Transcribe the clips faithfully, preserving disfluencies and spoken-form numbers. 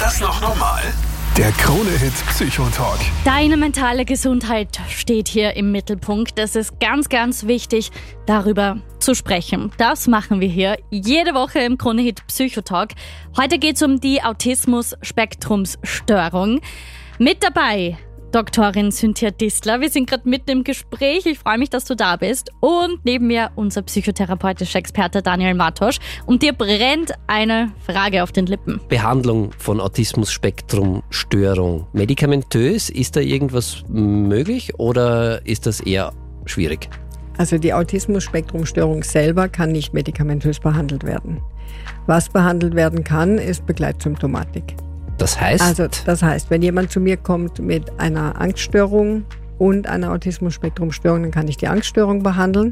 das noch normal? Der Krone-Hit Psychotalk. Deine mentale Gesundheit steht hier im Mittelpunkt. Es ist ganz, ganz wichtig, darüber zu sprechen. Das machen wir hier jede Woche im Krone-Hit Psychotalk. Heute geht es um die Autismus-Spektrums-Störung. Mit dabei Doktorin Cynthia Distler. Wir sind gerade mitten im Gespräch. Ich freue mich, dass du da bist. Und neben mir unser psychotherapeutischer Experte Daniel Matosch. Und dir brennt eine Frage auf den Lippen. Behandlung von Autismus-Spektrum-Störung. Medikamentös, ist da irgendwas möglich oder ist das eher schwierig? Also die Autismus-Spektrum-Störung selber kann nicht medikamentös behandelt werden. Was behandelt werden kann, ist Begleitsymptomatik. Das heißt? Also das heißt, wenn jemand zu mir kommt mit einer Angststörung und einer Autismus-Spektrum-Störung, dann kann ich die Angststörung behandeln.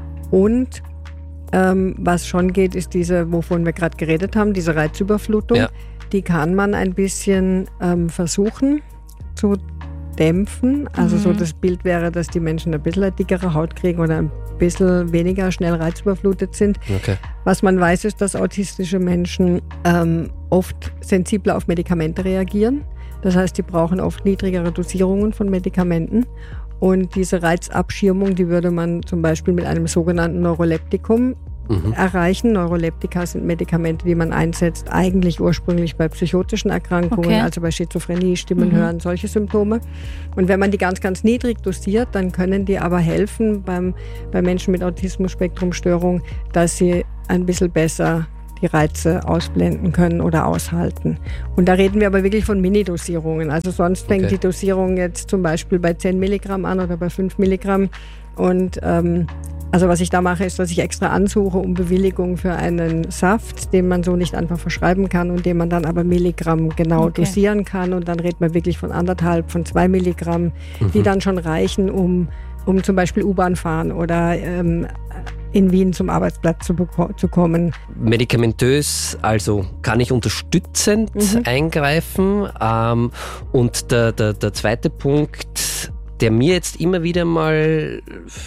Und ähm, was schon geht, ist diese, wovon wir gerade geredet haben, diese Reizüberflutung. Ja. Die kann man ein bisschen ähm, versuchen zu dämpfen. Also mhm. so das Bild wäre, dass die Menschen ein bisschen eine dickere Haut kriegen oder ein bisschen weniger schnell reizüberflutet sind. Okay. Was man weiß, ist, dass autistische Menschen ähm, oft sensibler auf Medikamente reagieren. Das heißt, die brauchen oft niedrigere Dosierungen von Medikamenten. Und diese Reizabschirmung, die würde man zum Beispiel mit einem sogenannten Neuroleptikum mhm. erreichen. Neuroleptika sind Medikamente, die man einsetzt, eigentlich ursprünglich bei psychotischen Erkrankungen, okay. also bei Schizophrenie, Stimmen mhm. hören, solche Symptome. Und wenn man die ganz, ganz niedrig dosiert, dann können die aber helfen beim, bei Menschen mit Autismus-Spektrum-Störung, dass sie ein bisschen besser die Reize ausblenden können oder aushalten. Und da reden wir aber wirklich von Minidosierungen. Also sonst fängt okay. die Dosierung jetzt zum Beispiel bei zehn Milligramm an oder bei fünf Milligramm. Und ähm, also was ich da mache, ist, dass ich extra ansuche um Bewilligung für einen Saft, den man so nicht einfach verschreiben kann und den man dann aber Milligramm genau okay. dosieren kann. Und dann redet man wirklich von anderthalb, von zwei Milligramm, mhm. die dann schon reichen, um, um zum Beispiel U-Bahn fahren oder ähm, in Wien zum Arbeitsplatz zu, beko- zu kommen. Medikamentös, also kann ich unterstützend mhm. eingreifen. Ähm, und der, der, der zweite Punkt, der mir jetzt immer wieder mal,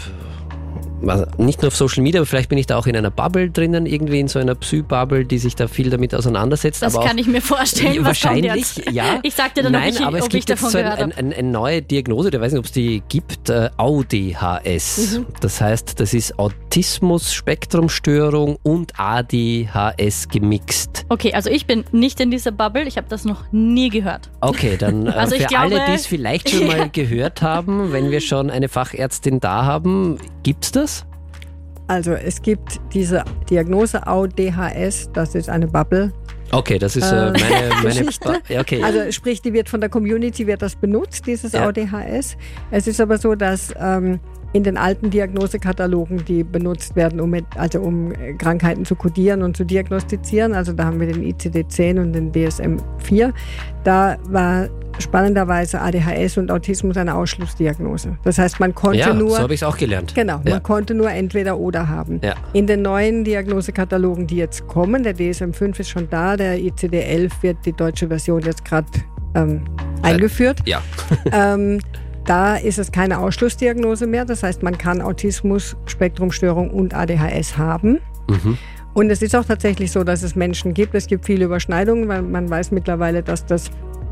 nicht nur auf Social Media, aber vielleicht bin ich da auch in einer Bubble drinnen, irgendwie in so einer Psy-Bubble, die sich da viel damit auseinandersetzt. Das aber kann ich mir vorstellen. Was wahrscheinlich, kommt jetzt? ja. Ich sag dir dann, Nein, ob ich, aber es ob gibt ich davon jetzt so ein, gehört habe. ein, ein, eine neue Diagnose, ich weiß nicht, ob es die gibt, äh, A D H S. Mhm. Das heißt, das ist Autismus-Spektrum-Störung und A D H S gemixt. Okay, also ich bin nicht in dieser Bubble, ich habe das noch nie gehört. Okay, dann äh, also für glaube, alle, die es vielleicht schon mal ja. gehört haben, wenn wir schon eine Fachärztin da haben, gibt's das? Also es gibt diese Diagnose A D H S, das ist eine Bubble. Okay, das ist äh, meine, meine Geschichte. Ba- okay. Also sprich, die wird von der Community wird das benutzt, dieses ja. A D H S. Es ist aber so, dass ähm, in den alten Diagnosekatalogen, die benutzt werden, um, mit, also um Krankheiten zu kodieren und zu diagnostizieren, also da haben wir den I C D zehn und den D S M vier, da war spannenderweise A D H S und Autismus eine Ausschlussdiagnose. Das heißt, man konnte ja, nur... so habe ich es auch gelernt. Genau, ja. man konnte nur entweder oder haben. Ja. In den neuen Diagnosekatalogen, die jetzt kommen, der D S M fünf ist schon da, der I C D elf wird die deutsche Version jetzt gerade ähm, eingeführt. Ja. ähm, da ist es keine Ausschlussdiagnose mehr. Das heißt, man kann Autismus, Spektrumstörung und A D H S haben. Mhm. Und es ist auch tatsächlich so, dass es Menschen gibt. Es gibt viele Überschneidungen, weil man weiß mittlerweile, dass das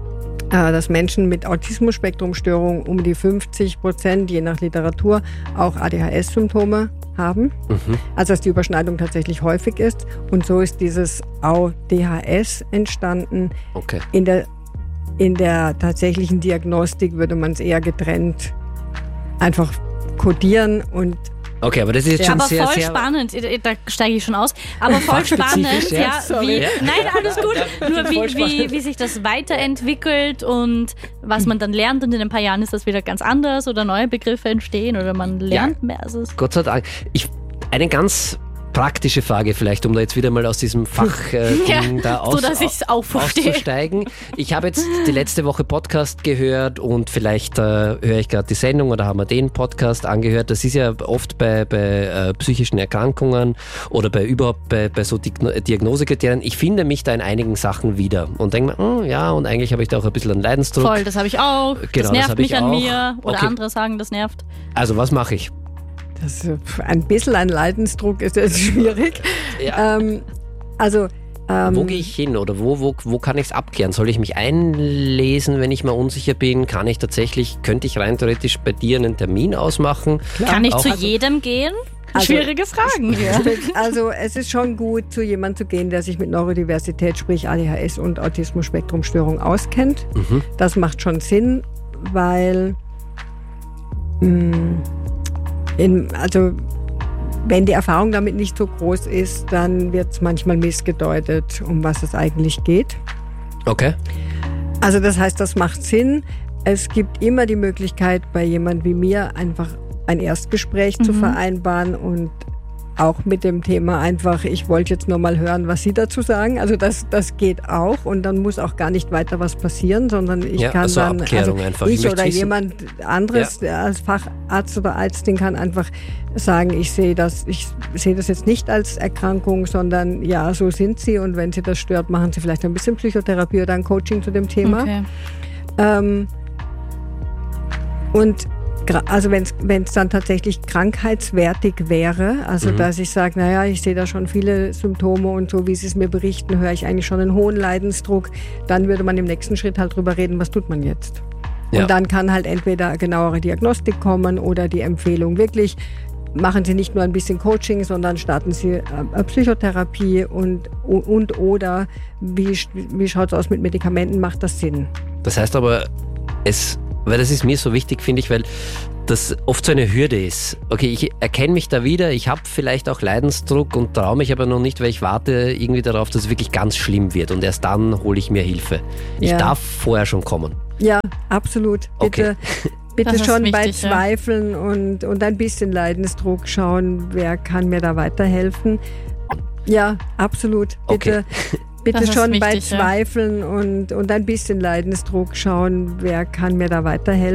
dass Menschen mit Autismus-Spektrum-Störung um die fünfzig Prozent, je nach Literatur, auch A D H S-Symptome haben. Mhm. Also dass die Überschneidung tatsächlich häufig ist. Und so ist dieses A D H S entstanden. Okay. In der, in der tatsächlichen Diagnostik würde man es eher getrennt einfach kodieren und Okay, aber das ist jetzt ja. schon aber sehr, voll sehr... spannend, da steige ich schon aus, aber voll spannend, ja, wie, nein, alles gut, nur wie, wie, wie sich das weiterentwickelt und was man dann lernt und in ein paar Jahren ist das wieder ganz anders oder neue Begriffe entstehen oder man lernt ja, mehr. Also Gott sei Dank. Ich, eine ganz praktische Frage vielleicht, um da jetzt wieder mal aus diesem Fach äh, ja, da aus, so, dass ich's auch verstehe. auszusteigen. Ich habe jetzt die letzte Woche Podcast gehört und vielleicht äh, höre ich gerade die Sendung oder haben wir den Podcast angehört. Das ist ja oft bei, bei äh, psychischen Erkrankungen oder bei überhaupt bei, bei so Diagnosekriterien. Ich finde mich da in einigen Sachen wieder und denke mir, hm, ja, und eigentlich habe ich da auch ein bisschen einen Leidensdruck. Voll, das habe ich auch. Genau, das nervt das mich an auch. mir oder okay. andere sagen, das nervt. Also was mache ich? Das, ein bisschen ein Leidensdruck ist jetzt schwierig. Ja. Ähm, also Ähm, wo gehe ich hin oder wo, wo, wo kann ich es abklären? Soll ich mich einlesen, wenn ich mal unsicher bin? Kann ich tatsächlich, könnte ich rein theoretisch bei dir einen Termin ausmachen? Klar. Kann ich Auch zu jedem gehen? Also, schwierige Fragen hier. Also es ist schon gut, zu jemandem zu gehen, der sich mit Neurodiversität, sprich A D H S und Autismus-Spektrum-Störung auskennt. Mhm. Das macht schon Sinn, weil mh, in, also wenn die Erfahrung damit nicht so groß ist, dann wird es manchmal missgedeutet, um was es eigentlich geht. Okay. Also das heißt, das macht Sinn. Es gibt immer die Möglichkeit, bei jemand wie mir einfach ein Erstgespräch mhm. zu vereinbaren und auch mit dem Thema einfach, ich wollte jetzt nur mal hören, was Sie dazu sagen. Also das, das geht auch und dann muss auch gar nicht weiter was passieren, sondern ich ja, kann also dann, Abklärung also einfach. ich, ich oder wissen. jemand anderes ja. als Facharzt oder Ärztin kann einfach sagen, ich sehe das, ich sehe das jetzt nicht als Erkrankung, sondern ja, so sind Sie und wenn Sie das stört, machen Sie vielleicht ein bisschen Psychotherapie oder ein Coaching zu dem Thema. Okay. Ähm, und also wenn es dann tatsächlich krankheitswertig wäre, also mhm. dass ich sage, naja, ich sehe da schon viele Symptome und so, wie Sie es mir berichten, höre ich eigentlich schon einen hohen Leidensdruck, dann würde man im nächsten Schritt halt drüber reden, was tut man jetzt? Ja. Und dann kann halt entweder genauere Diagnostik kommen oder die Empfehlung wirklich, machen Sie nicht nur ein bisschen Coaching, sondern starten Sie äh, Psychotherapie und, und oder wie, wie schaut es aus mit Medikamenten, macht das Sinn? Das heißt aber, es Weil das ist mir so wichtig, finde ich, weil das oft so eine Hürde ist. Okay, ich erkenne mich da wieder, ich habe vielleicht auch Leidensdruck und traue mich aber noch nicht, weil ich warte irgendwie darauf, dass es wirklich ganz schlimm wird und erst dann hole ich mir Hilfe. Ich ja. darf vorher schon kommen. Ja, absolut. Bitte, okay. bitte schon wichtig, bei Zweifeln ja. und, und ein bisschen Leidensdruck schauen, wer kann mir da weiterhelfen. Ja, absolut. Bitte. Okay. Bitte schon wichtig, bei ja. Zweifeln und, und ein bisschen Leidensdruck schauen, wer kann mir da weiterhelfen.